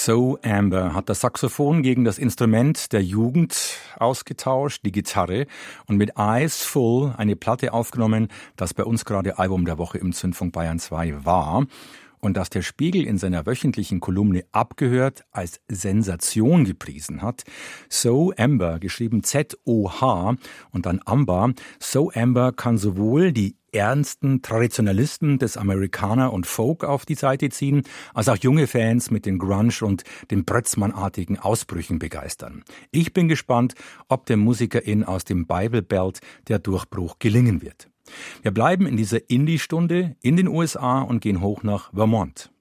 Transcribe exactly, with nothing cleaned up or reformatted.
So Amber hat das Saxophon gegen das Instrument der Jugend ausgetauscht, die Gitarre, und mit Eyes Full eine Platte aufgenommen, das bei uns gerade Album der Woche im Zündfunk Bayern zwei war und das der Spiegel in seiner wöchentlichen Kolumne Abgehört als Sensation gepriesen hat. So Amber, geschrieben Z O H und dann Amber. So Amber kann sowohl die ernsten Traditionalisten des Amerikaner und Folk auf die Seite ziehen, als auch junge Fans mit den Grunge und den Brötzmann-artigen Ausbrüchen begeistern. Ich bin gespannt, ob der Musikerin aus dem Bible Belt der Durchbruch gelingen wird. Wir bleiben in dieser Indie-Stunde in den U S A und gehen hoch nach Vermont.